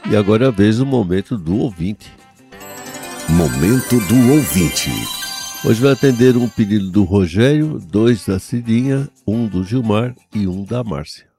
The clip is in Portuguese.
E agora é a vez do momento do ouvinte. Momento do ouvinte. Hoje vai atender um pedido do Rogério, 2 da Cidinha, 1 do Gilmar e 1 da Márcia.